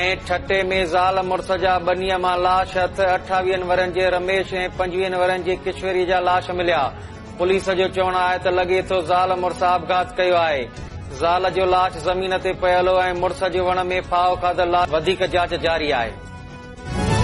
ठटे में ज़ाल मुड़स जा बनीअ मां लाश हथ 28 वरनि जे रमेश ऐं 25 वरनि जी किशोरी जा लाश मिलिया। पुलिस जो चवणु आहे त लॻे थो ज़ाल मुड़स आपघात कयो आहे। ज़ाल जो लाश ज़मीन ते पयल हो ऐं मुड़स जो वण में फाह खाधल लाश। वधीक जांच जारी आहे।